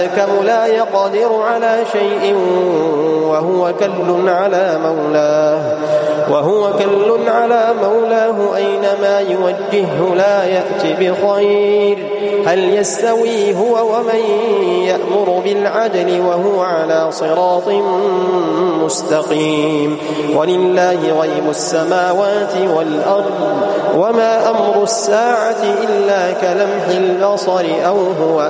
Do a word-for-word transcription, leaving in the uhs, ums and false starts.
كم لا يقدر على شيء وهو كل على مولاه وهو كل على مولاه أينما يوجهه لا يأتي بخير. هل يستوي هو ومن يأمر بالعدل وهو على صراط مستقيم؟ ولله غيب السماوات والأرض وما أمر الساعة إلا كلمح البصر أو هو